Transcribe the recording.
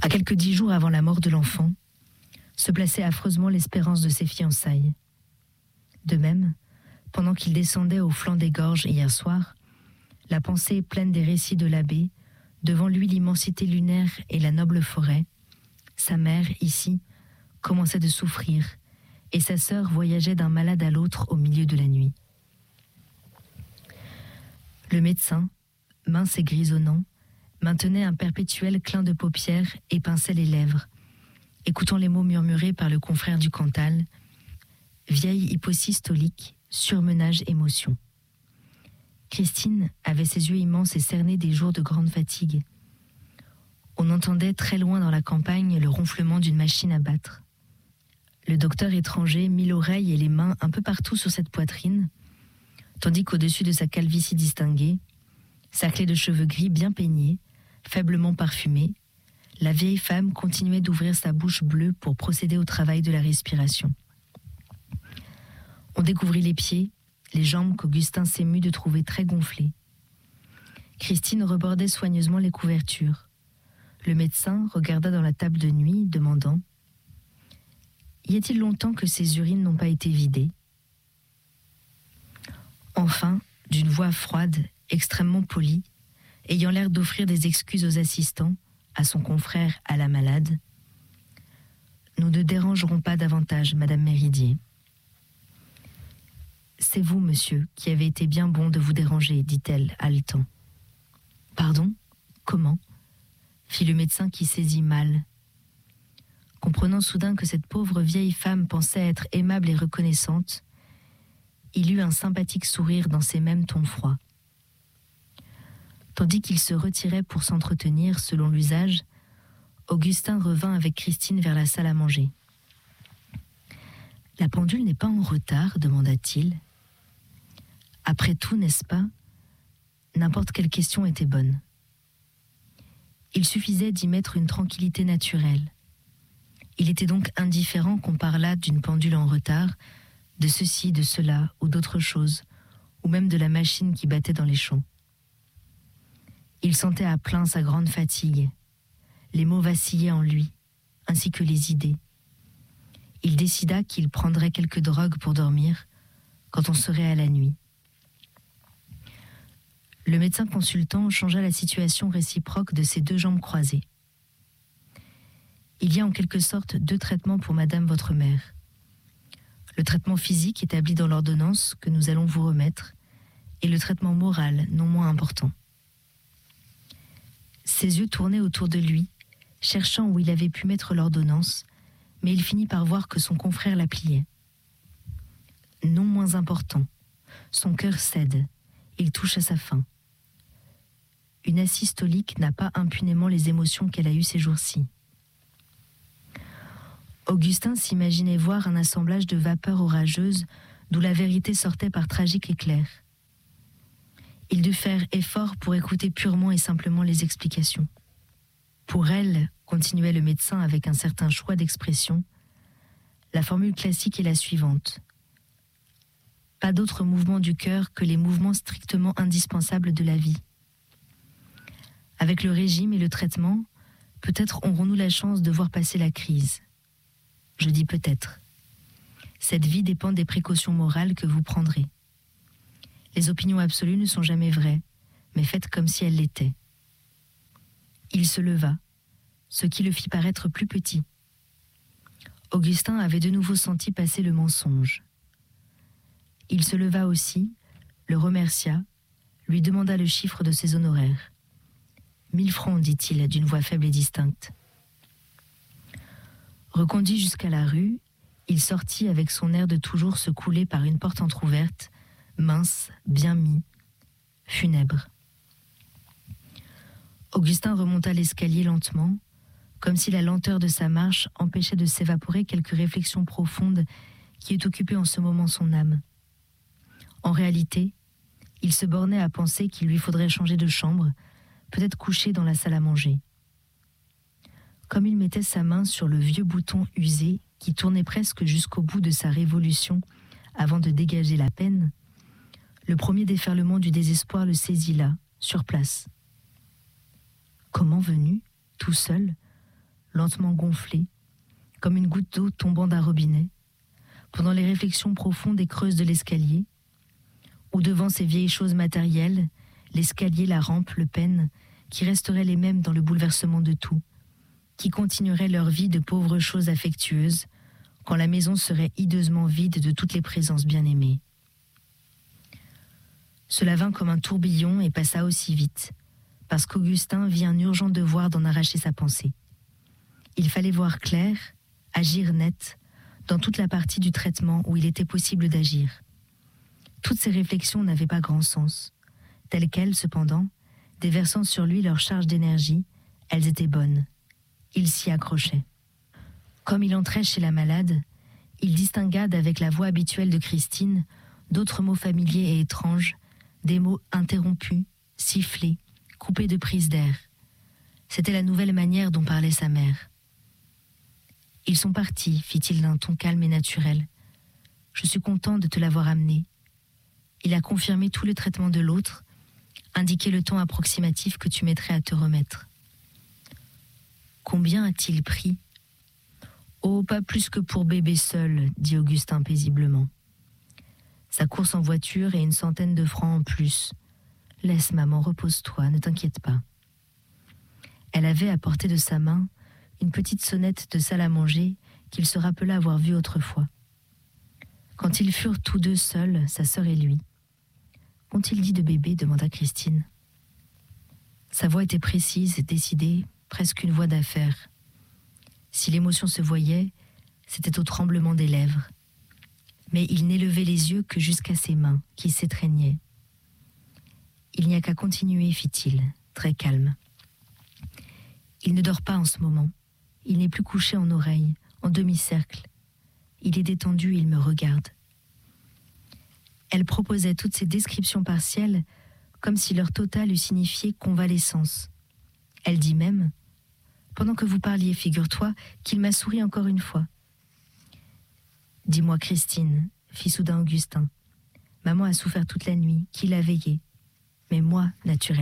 À quelques 10 jours avant la mort de l'enfant, se plaçait affreusement l'espérance de ses fiançailles. De même, pendant qu'il descendait au flanc des gorges hier soir, la pensée pleine des récits de l'abbé, devant lui l'immensité lunaire et la noble forêt, sa mère, ici, commençait de souffrir, et sa sœur voyageait d'un malade à l'autre au milieu de la nuit. Le médecin, mince et grisonnant, maintenait un perpétuel clin de paupières et pinçait les lèvres, écoutant les mots murmurés par le confrère du Cantal, vieille hyposystolique, surmenage émotion. Christine avait ses yeux immenses et cernés des jours de grande fatigue. On entendait très loin dans la campagne le ronflement d'une machine à battre. Le docteur étranger mit l'oreille et les mains un peu partout sur cette poitrine, tandis qu'au-dessus de sa calvitie distinguée, cerclée de cheveux gris bien peignés, faiblement parfumés, la vieille femme continuait d'ouvrir sa bouche bleue pour procéder au travail de la respiration. On découvrit les pieds, les jambes qu'Augustin s'émut de trouver très gonflées. Christine rebordait soigneusement les couvertures. Le médecin regarda dans la table de nuit, demandant « Y a-t-il longtemps que ces urines n'ont pas été vidées ?» Enfin, d'une voix froide, extrêmement polie, ayant l'air d'offrir des excuses aux assistants, à son confrère, à la malade, « Nous ne dérangerons pas davantage, Madame Méridier. » « C'est vous, monsieur, qui avez été bien bon de vous déranger, dit-elle, haletant. « Pardon ? Comment ?» fit le médecin qui saisit mal. Comprenant soudain que cette pauvre vieille femme pensait être aimable et reconnaissante, il eut un sympathique sourire dans ces mêmes tons froids. Tandis qu'il se retirait pour s'entretenir, selon l'usage, Augustin revint avec Christine vers la salle à manger. « La pendule n'est pas en retard ?» demanda-t-il. Après tout, n'est-ce pas ? N'importe quelle question était bonne. Il suffisait d'y mettre une tranquillité naturelle. Il était donc indifférent qu'on parlât d'une pendule en retard, de ceci, de cela, ou d'autre chose, ou même de la machine qui battait dans les champs. Il sentait à plein sa grande fatigue. Les mots vacillaient en lui, ainsi que les idées. Il décida qu'il prendrait quelques drogues pour dormir, quand on serait à la nuit. Le médecin consultant changea la situation réciproque de ses deux jambes croisées. Il y a en quelque sorte deux traitements pour madame votre mère. Le traitement physique établi dans l'ordonnance que nous allons vous remettre et le traitement moral non moins important. Ses yeux tournaient autour de lui, cherchant où il avait pu mettre l'ordonnance, mais il finit par voir que son confrère la pliait. Non moins important, son cœur cède, il touche à sa fin. Une asystolique n'a pas impunément les émotions qu'elle a eues ces jours-ci. Augustin s'imaginait voir un assemblage de vapeurs orageuses d'où la vérité sortait par tragiques éclairs. Il dut faire effort pour écouter purement et simplement les explications. Pour elle, continuait le médecin avec un certain choix d'expression, la formule classique est la suivante. Pas d'autre mouvement du cœur que les mouvements strictement indispensables de la vie. Avec le régime et le traitement, peut-être aurons-nous la chance de voir passer la crise. Je dis peut-être. Cette vie dépend des précautions morales que vous prendrez. Les opinions absolues ne sont jamais vraies, mais faites comme si elles l'étaient. Il se leva, ce qui le fit paraître plus petit. Augustin avait de nouveau senti passer le mensonge. Il se leva aussi, le remercia, lui demanda le chiffre de ses honoraires. 1000 francs, dit-il d'une voix faible et distincte. Reconduit jusqu'à la rue, il sortit avec son air de toujours se couler par une porte entr'ouverte, mince, bien mis, funèbre. Augustin remonta l'escalier lentement, comme si la lenteur de sa marche empêchait de s'évaporer quelque réflexion profonde qui eût occupé en ce moment son âme. En réalité, il se bornait à penser qu'il lui faudrait changer de chambre, peut-être coucher dans la salle à manger. Comme il mettait sa main sur le vieux bouton usé qui tournait presque jusqu'au bout de sa révolution avant de dégager la peine, le premier déferlement du désespoir le saisit là, sur place. Comment venu, tout seul, lentement gonflée, comme une goutte d'eau tombant d'un robinet, pendant les réflexions profondes et creuses de l'escalier, ou devant ces vieilles choses matérielles, l'escalier, la rampe, le pêne, qui resteraient les mêmes dans le bouleversement de tout, qui continueraient leur vie de pauvres choses affectueuses, quand la maison serait hideusement vide de toutes les présences bien-aimées. Cela vint comme un tourbillon et passa aussi vite, parce qu'Augustin vit un urgent devoir d'en arracher sa pensée. Il fallait voir clair, agir net, dans toute la partie du traitement où il était possible d'agir. Toutes ces réflexions n'avaient pas grand sens. Telles quelles, cependant, déversant sur lui leur charge d'énergie, elles étaient bonnes. Il s'y accrochait. Comme il entrait chez la malade, il distingua d'avec la voix habituelle de Christine d'autres mots familiers et étranges, des mots interrompus, sifflés, coupés de prises d'air. C'était la nouvelle manière dont parlait sa mère. « Ils sont partis, fit-il d'un ton calme et naturel. Je suis content de te l'avoir amené. Il a confirmé tout le traitement de l'autre, indiqué le temps approximatif que tu mettrais à te remettre. Combien a-t-il pris ? Oh, pas plus que pour bébé seul, dit Augustin paisiblement. Sa course en voiture et 100 de francs en plus. Laisse maman, repose-toi, ne t'inquiète pas. Elle avait à portée de sa main une petite sonnette de salle à manger qu'il se rappela avoir vue autrefois. Quand ils furent tous deux seuls, sa sœur et lui. « Qu'ont-ils dit de bébé ?» demanda Christine. Sa voix était précise et décidée, presque une voix d'affaire. Si l'émotion se voyait, c'était au tremblement des lèvres. Mais il n'élevait les yeux que jusqu'à ses mains, qui s'étreignaient. « Il n'y a qu'à continuer, fit-il, très calme. Il ne dort pas en ce moment. Il n'est plus couché en oreille, en demi-cercle. Il est détendu et il me regarde. » Elle proposait toutes ces descriptions partielles comme si leur total eût signifié convalescence. Elle dit même « Pendant que vous parliez, figure-toi qu'il m'a souri encore une fois. » « Dis-moi, Christine, fit soudain Augustin. Maman a souffert toute la nuit, qui l'a veillée. Mais moi, naturellement. »